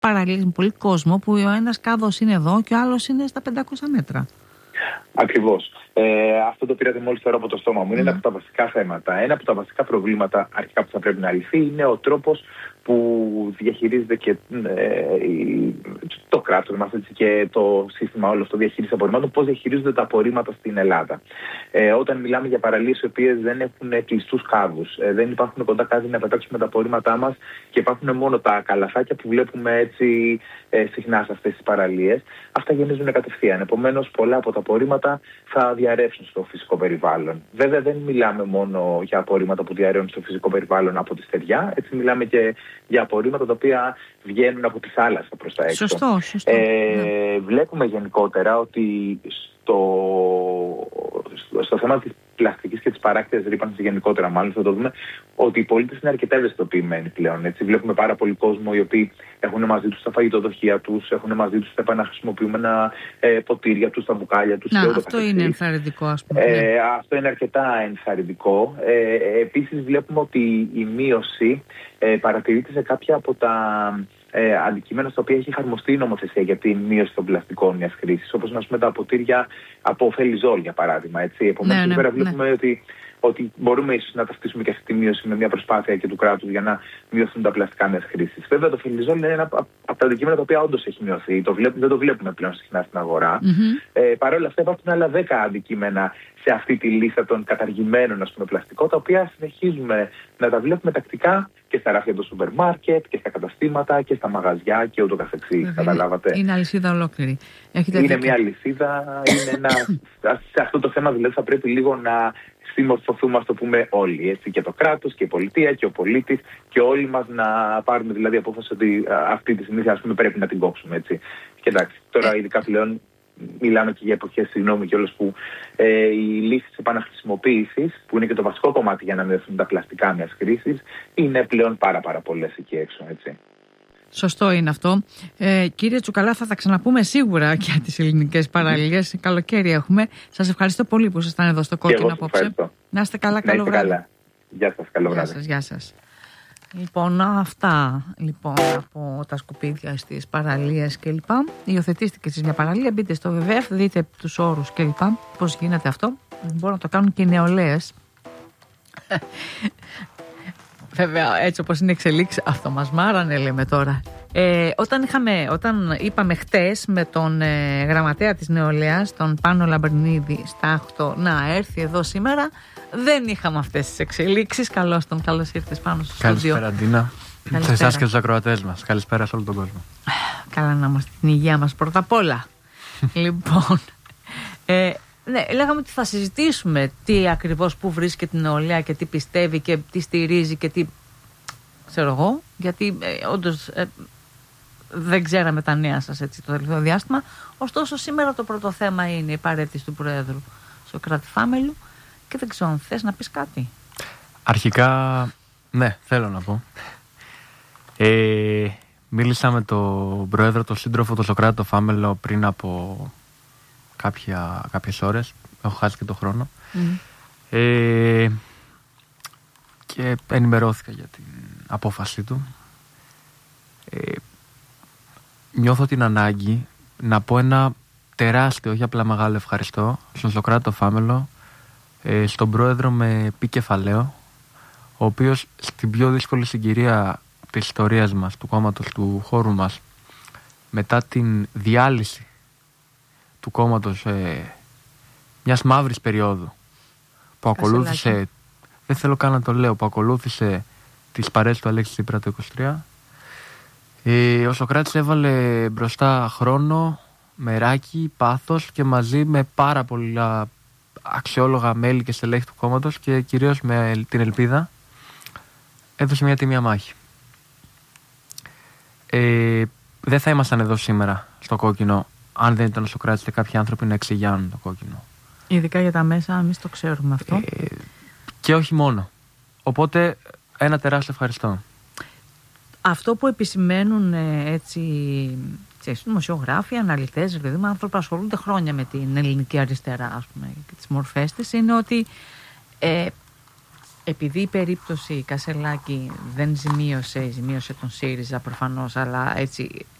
παραλίες με πολύ κόσμο που ο ένας κάδος είναι εδώ και ο άλλος είναι στα 500 μέτρα. Ακριβώς. Αυτό το πήρατε μόλις τώρα από το στόμα μου. Είναι ένα από τα βασικά θέματα. Ένα από τα βασικά προβλήματα αρχικά που θα πρέπει να λυθεί είναι ο τρόπος που διαχειρίζεται και το κράτος μας και το σύστημα όλο αυτό διαχείριση απορριμμάτων, πώς διαχειρίζονται τα απορρίμματα στην Ελλάδα. Όταν μιλάμε για παραλίες οι οποίες δεν έχουν κλειστούς κάδους, δεν υπάρχουν κοντά κάδοι να πετάξουμε τα απορρίμματά μας και υπάρχουν μόνο τα καλαθάκια που βλέπουμε έτσι συχνά σε αυτές τις παραλίες, αυτά γεμίζουν κατευθείαν. Επομένως, πολλά από τα απορρίμματα θα διαρρεύσουν στο φυσικό περιβάλλον. Βέβαια, δεν μιλάμε μόνο για απορρίμματα που διαρρεύουν στο φυσικό περιβάλλον από τη στεριά, έτσι μιλάμε και για απορρίμματα τα οποία βγαίνουν από τη θάλασσα προς τα έξω. Σωστό. Βλέπουμε γενικότερα ότι στο θέμα της πλαστικής και της παράκτειας ρύπανσης γενικότερα, μάλλον θα το δούμε, ότι οι πολίτες είναι αρκετά ευαισθητοποιημένοι πλέον. Έτσι. Βλέπουμε πάρα πολύ κόσμο οι οποίοι έχουν μαζί τους τα φαγητοδοχεία τους, έχουν μαζί τους τα επαναχρησιμοποιούμενα ποτήρια τους, τα μπουκάλια τους. Αυτό είναι ενθαρρυντικό, ας πούμε. Αυτό είναι αρκετά ενθαρρυντικό. Επίσης, βλέπουμε ότι η μείωση παρατηρείται σε κάποια από τα αντικείμενα στα οποία έχει εφαρμοστεί η νομοθεσία για τη μείωση των πλαστικών μιας χρήσης, όπως να πούμε τα ποτήρια από φελιζόλ, για παράδειγμα. Επομένως, εδώ πέρα βλέπουμε ότι μπορούμε ίσως να ταυτίσουμε και αυτή τη μείωση με μια προσπάθεια και του κράτους για να μειωθούν τα πλαστικά μιας χρήσης. Βέβαια, το φελιζόλ είναι ένα από τα αντικείμενα τα οποία όντως έχει μειωθεί. Δεν το βλέπουμε πλέον συχνά στην αγορά. Παρ' όλα αυτά, υπάρχουν άλλα 10 αντικείμενα σε αυτή τη λίστα των καταργημένων πλαστικών, τα οποία συνεχίζουμε να τα βλέπουμε τακτικά και στα ράφια του σούπερ μάρκετ και στα καταστήματα και στα μαγαζιά και ούτω καθεξής. Καταλάβατε. Είναι αλυσίδα ολόκληρη. Είναι μια αλυσίδα. Σε αυτό το θέμα δηλαδή θα πρέπει λίγο να συμμορφωθούμε, ας το πούμε, όλοι. Έτσι, και το κράτος και η πολιτεία και ο πολίτης και όλοι μας να πάρουμε δηλαδή απόφαση ότι αυτή τη στιγμή πρέπει να την κόψουμε. Έτσι. Και εντάξει, τώρα ειδικά πλέον μιλάμε και για εποχές, συγγνώμη κιόλας, που οι λύσεις επαναχρησιμοποίησης, που είναι και το βασικό κομμάτι για να μειωθούν τα πλαστικά μιας χρήσης, είναι πλέον πάρα πολλές εκεί έξω. Έτσι. Σωστό είναι αυτό. Κύριε Τσουκαλά, θα τα ξαναπούμε σίγουρα για τις ελληνικές παραλίες. Καλοκαίρι έχουμε. Σας ευχαριστώ πολύ που ήσασταν εδώ στο Κόκκινο απόψε. Να είστε καλά, καλό βράδυ. Καλά. Γεια σας, καλό βράδυ. Γεια σας. Λοιπόν, αυτά από τα σκουπίδια στις παραλίες κλπ. Υιοθετήστηκε εσείς μια παραλία, μπείτε στο WWF, δείτε τους όρους κλπ. Πώς γίνεται αυτό. Μπορούν να το κάνουν και οι νεολαίες. Βέβαια, έτσι όπως είναι εξελίξει, αυτό μας μάρανε, λέμε τώρα. Όταν είπαμε χτες με τον γραμματέα της νεολαίας, τον Πάνο Λαμπρινίδη Στάχτο, να έρθει εδώ σήμερα, δεν είχαμε αυτές τις εξελίξεις. Καλώς ήρθες Πάνο στο στούντιο. Καλησπέρα, Ντίνα. Σε εσάς και τους ακροατές μας. Καλησπέρα σε όλο τον κόσμο. Καλά να είμαστε την υγεία μας πρώτα απ' όλα. Λοιπόν, ναι, λέγαμε ότι θα συζητήσουμε τι ακριβώς, πού βρίσκεται η νεολαία και τι πιστεύει και τι στηρίζει και τι, ξέρω εγώ, γιατί όντως δεν ξέραμε τα νέα σας έτσι το τελευταίο διάστημα. Ωστόσο, σήμερα το πρώτο θέμα είναι η παρέτηση του Προέδρου Σωκράτη Φάμελου και δεν ξέρω αν θες να πεις κάτι. Αρχικά, ναι, θέλω να πω. Μίλησα με τον Πρόεδρο, τον σύντροφο, τον Σωκράτη Φάμελο πριν από κάποιες ώρες. Έχω χάσει και το χρόνο. Και ενημερώθηκα για την απόφασή του. Νιώθω την ανάγκη να πω ένα τεράστιο, όχι απλά μεγάλο ευχαριστώ στον Σωκράτη Φάμελο, στον Πρόεδρο με πι κεφαλαίο, ο οποίος στην πιο δύσκολη συγκυρία της ιστορίας μας, του κόμματος, του χώρου μας, μετά την διάλυση του κόμματος μιας μαύρης περίοδου που ακολούθησε, δεν θέλω καν να το λέω, που ακολούθησε τις παρέες του Αλέξη Τσίπρα το 23, ο Σωκράτης έβαλε μπροστά χρόνο, μεράκι, πάθος και μαζί με πάρα πολλά αξιόλογα μέλη και στελέχη του κόμματος και κυρίως με την ελπίδα έδωσε μια τίμια μάχη. Δεν θα ήμασταν εδώ σήμερα στο Κόκκινο αν δεν ήταν ο Σωκράτης και κάποιοι άνθρωποι να εξηγιάνουν το Κόκκινο. Ειδικά για τα μέσα, εμείς το ξέρουμε αυτό. Και όχι μόνο. Οπότε ένα τεράστιο ευχαριστώ. Αυτό που επισημαίνουν έτσι δημοσιογράφοι, αναλυτές, δηλαδή άνθρωποι που ασχολούνται χρόνια με την ελληνική αριστερά, ας πούμε, και τις μορφές της, είναι ότι επειδή η περίπτωση Κασελάκη δεν ζημίωσε τον ΣΥΡΙΖΑ προφανώς, αλλά έτσι